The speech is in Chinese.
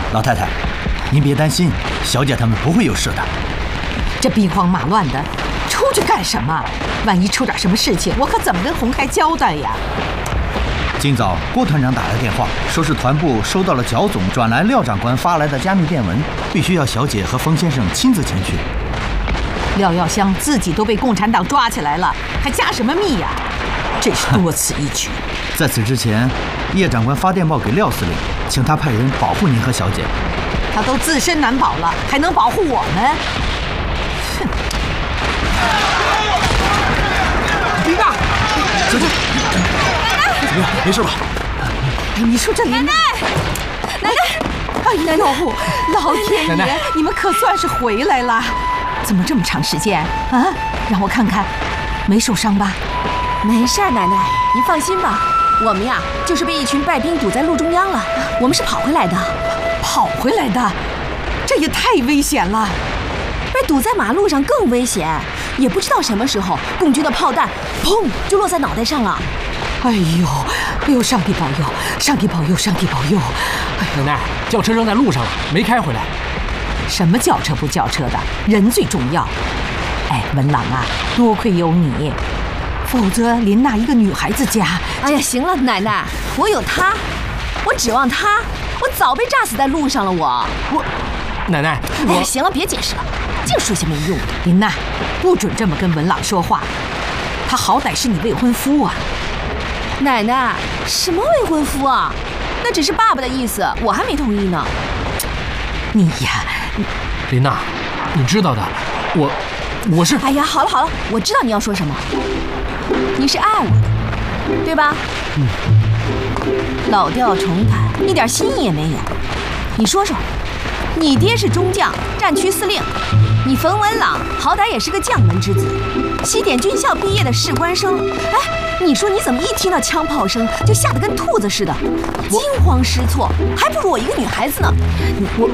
老太太，您别担心，小姐他们不会有事的。 这兵荒马乱的，出去干什么？万一出点什么事情，我可怎么跟洪开交代呀？ 今早郭团长打来电话，说是团部收到了焦总转来廖长官发来的加密电文，必须要小姐和冯先生亲自前去。 廖耀湘自己都被共产党抓起来了，还加什么密呀？真是多此一举。 在此之前，叶长官发电报给廖司令，请他派人保护您和小姐。 他都自身难保了，还能保护我们？哼！ 李大，小姐，怎么样？没事吧？ 哎，你说这奶奶，哎呦，老天爷， 奶奶你们可算是回来了！怎么这么长时间啊？让我看看，没受伤吧？ 没事儿，奶奶，您放心吧。我们呀，就是被一群败兵堵在路中央了，我们是跑回来的。 跑回来的，这也太危险了。 被堵在马路上更危险，也不知道什么时候共军的炮弹砰就落在脑袋上了。 哎呦，上帝保佑，上帝保佑，上帝保佑！ 奶奶，轿车扔在路上了，没开回来。 什么轿车不轿车的，人最重要。哎，文朗啊，多亏有你，否则林娜一个女孩子家…… 哎呀，行了，奶奶，我有她，我指望她，我早被炸死在路上了。我， 奶奶， 哎呀，行了，别解释了，净说些没用的。 林娜，不准这么跟文朗说话，他好歹是你未婚夫啊。 奶奶，什么未婚夫啊？那只是爸爸的意思，我还没同意呢。 你呀， 琳娜，你知道的，我是…… 哎呀，好了，我知道你要说什么，你是爱我的，对吧？ 嗯。 老调重弹，一点新意也没有。你说说，你爹是中将，战区司令，你冯文朗好歹也是个将门之子，西点军校毕业的士官生。哎，你说你怎么一听到枪炮声就吓得跟兔子似的，惊慌失措，还不如我一个女孩子呢。